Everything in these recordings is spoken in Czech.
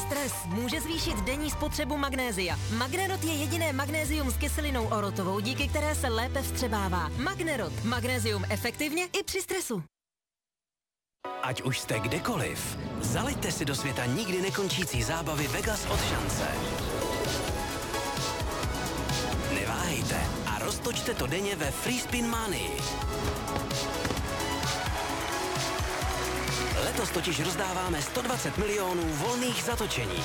stres může zvýšit denní spotřebu magnézia. Magnerot je jediné magnézium s kyselinou orotovou, díky které se lépe vstřebává. Magnerot. Magnézium efektivně i při stresu. Ať už jste kdekoliv, zaleďte si do světa nikdy nekončící zábavy Vegas od Šance. Neváhejte a roztočte to denně ve Free Spin Manii. Letos totiž rozdáváme 120 milionů volných zatočení.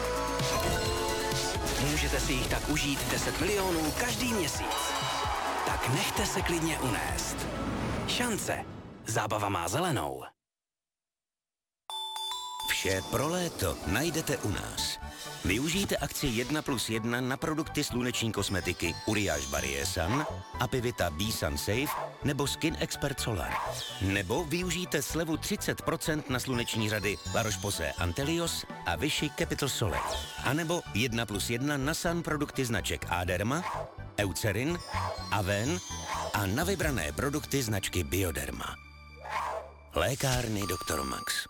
Můžete si jich tak užít 10 milionů každý měsíc. Tak nechte se klidně unést. Šance. Zábava má zelenou. Vše pro léto najdete u nás. Využijte akci 1+1 na produkty sluneční kosmetiky Uriage Barrier Sun, Apivita B-Sun Safe nebo Skin Expert Solar. Nebo využijte slevu 30% na sluneční řady La Roche-Posay Antelios a Vichy Capital Sole. A nebo 1+1 na sun produkty značek Aderma, Eucerin, Aven a na vybrané produkty značky Bioderma. Lékárny Dr. Max.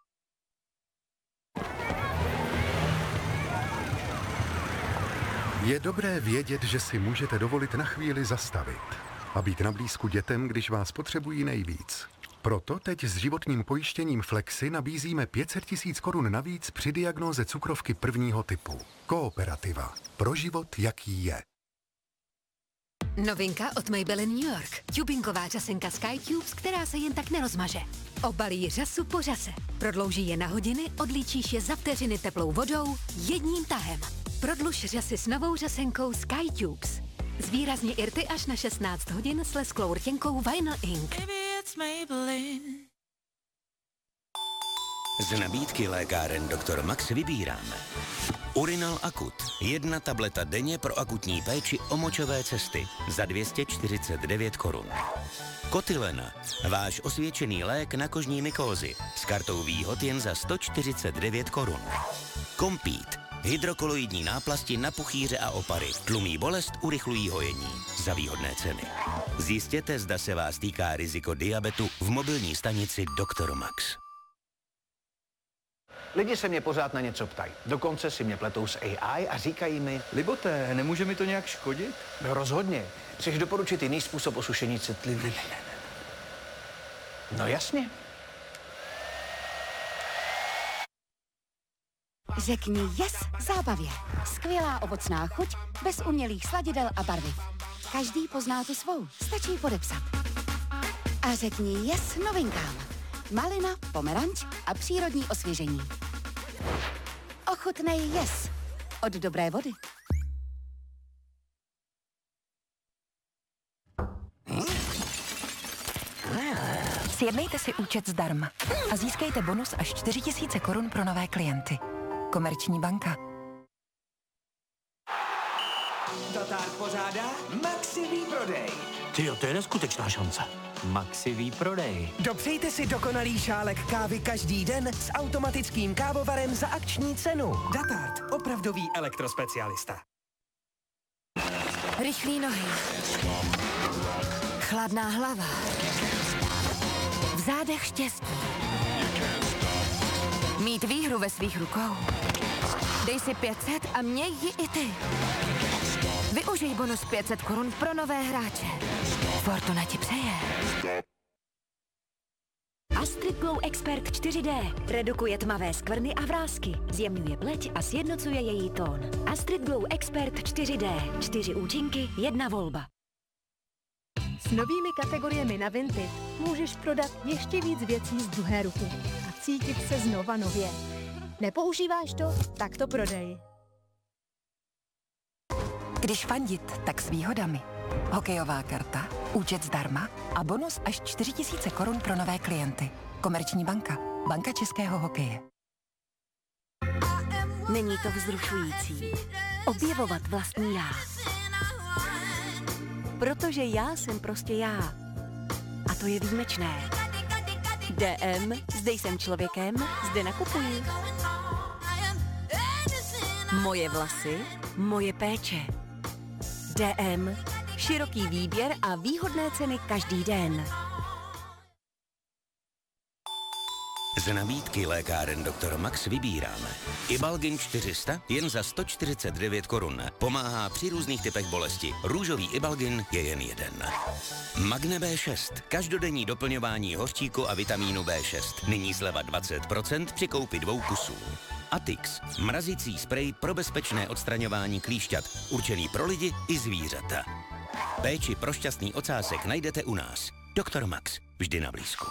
Je dobré vědět, že si můžete dovolit na chvíli zastavit a být na blízku dětem, když vás potřebují nejvíc. Proto teď s životním pojištěním Flexi nabízíme 500 000 korun navíc při diagnóze cukrovky prvního typu. Kooperativa. Pro život, jaký je. Novinka od Maybelline New York. Tubinková řasenka Sky Tubes, která se jen tak nerozmaže. Obalí řasu po řase. Prodlouží je na hodiny, odlíčíš je za vteřiny teplou vodou jedním tahem. Prodluž řasy s novou řasenkou Sky Tubes. Zvýrazně irty až na 16 hodin s lesklou rtěnkou Vinyl Ink. Z nabídky lékáren Dr. Max vybíráme Urinal Akut. 1 tableta denně pro akutní péči o močové cesty za 249 korun. Kotylena. Váš osvědčený lék na kožní mykózy s kartou výhod jen za 149 korun. Kompít. Hydrokoloidní náplasti na puchýře a opary. Tlumí bolest, urychlují hojení. Za výhodné ceny. Zjistěte, zda se vás týká riziko diabetu v mobilní stanici Dr. Max. Lidi se mě pořád na něco ptají. Dokonce si mě pletou s AI a říkají mi... Libote, nemůže mi to nějak škodit? No rozhodně. Chceš doporučit jiný způsob osušení citlivých? No jasně. Řekni yes zábavě. Skvělá ovocná chuť, bez umělých sladidel a barviv. Každý pozná tu svou, stačí podepsat. A řekni yes novinkám. Malina, pomeranč a přírodní osvěžení. Ochutnej yes od Dobré vody. Sjednejte si účet zdarma a získejte bonus až 4 000 korun pro nové klienty. Komerční banka. Datár pořádá Maxi výprodej. Tyjo, to je neskutečná šance. Maxi výprodej. Dopřejte si dokonalý šálek kávy každý den s automatickým kávovarem za akční cenu. Datard, opravdový elektrospecialista. Rychlý nohy. Chladná hlava. V zádech štěstí. Mít výhru ve svých rukou. Dej si 500 a měj ji i ty. Využij bonus 500 korun pro nové hráče. Fortuna ti přeje. Astrid Glow Expert 4D redukuje tmavé skvrny a vrásky, zjemňuje pleť a sjednocuje její tón. Astrid Glow Expert 4D. 4 účinky, 1 volba. S novými kategoriemi na Vinted můžeš prodat ještě víc věcí z druhé ruky a cítit se znova nově. Nepoužíváš to? Tak to prodej. Když fandit, tak s výhodami. Hokejová karta, účet zdarma a bonus až 4 000 korun pro nové klienty. Komerční banka. Banka českého hokeje. Není to vzrušující? Objevovat vlastní já. Protože já jsem prostě já. A to je výjimečné. DM, zde jsem člověkem, zde nakupuji. Moje vlasy, moje péče. DM, široký výběr a výhodné ceny každý den. Z nabídky lékáren Dr. Max vybíráme Ibalgin 400 jen za 149 korun. Pomáhá při různých typech bolesti. Růžový Ibalgin je jen jeden. Magne B6. Každodenní doplňování hořčíku a vitamínu B6. Nyní sleva 20% při koupi 2 kusů. Atix. Mrazící sprej pro bezpečné odstraňování klíšťat. Určený pro lidi i zvířata. Péči pro šťastný ocásek najdete u nás. Dr. Max. Vždy na blízku.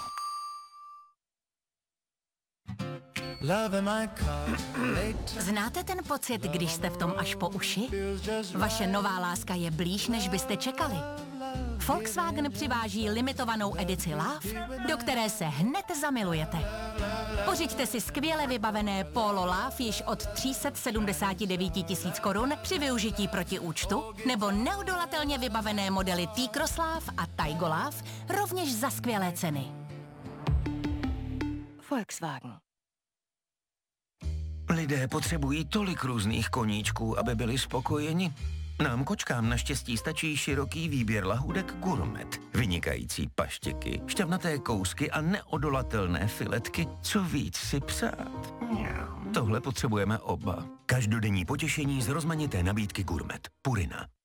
Znáte ten pocit, když jste v tom až po uši? Vaše nová láska je blíž, než byste čekali. Volkswagen přiváží limitovanou edici Love, do které se hned zamilujete. Pořiďte si skvěle vybavené Polo Love již od 379 000 korun při využití protiúčtu, nebo neodolatelně vybavené modely T-Cross Love a Taigo Love rovněž za skvělé ceny. Volkswagen. Lidé potřebují tolik různých koníčků, aby byli spokojeni. Nám kočkám naštěstí stačí široký výběr lahůdek Gourmet. Vynikající paštěky, šťavnaté kousky a neodolatelné filetky. Co víc si přát? Tohle potřebujeme oba. Každodenní potěšení z rozmanité nabídky Gourmet. Purina.